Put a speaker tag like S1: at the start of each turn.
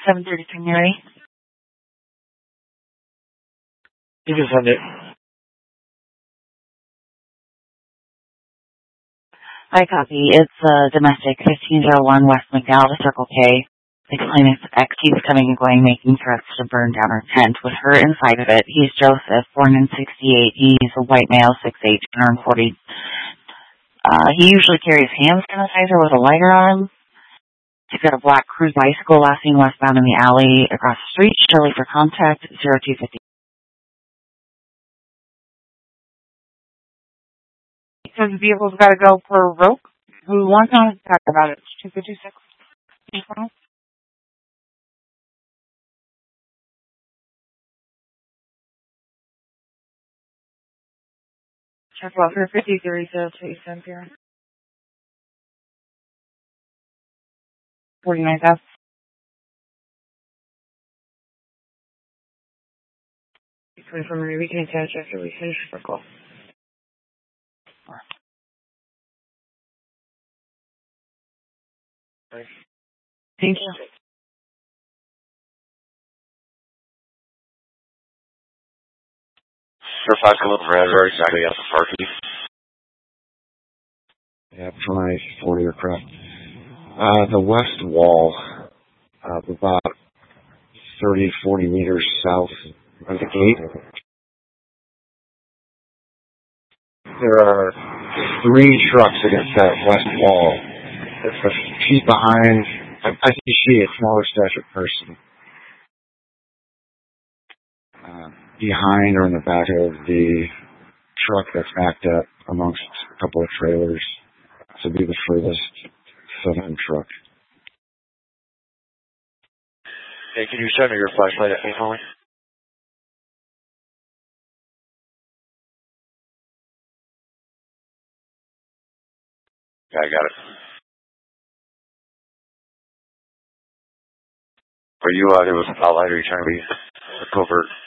S1: 733 Mary.
S2: You can send it.
S1: Hi, copy. It's domestic 1501 West McDowell to Circle K. The claimant's ex keeps coming and going, making threats to burn down her tent with her inside of it. He's Joseph, born in 68. He's a white male, 6'8", 140. He usually carries hand sanitizer with a lighter on him. He's got a black cruise bicycle last seen westbound in the alley across the street. Shirley for contact, 0250.
S3: So the vehicle's got to go per rope. Who wants to talk about it? 256. Check well for 53, so that's what you sent here. 49,000. From Marie, we can attach after we finish the call. Thank you.
S4: For 5 kilometers per hour, exactly at the parking.
S2: Yeah, for my 40 aircraft. The west wall, about 30, 40 meters south of the gate. There are 3 trucks against that west wall. She's behind. I think she, a smaller stature person, behind or in the back of the truck that's backed up amongst a couple of trailers. To be the furthest southern truck.
S4: Hey, can you send me your flashlight at me, Holly? Yeah, I got it. Are you there with a spotlight, or are you trying to be a covert?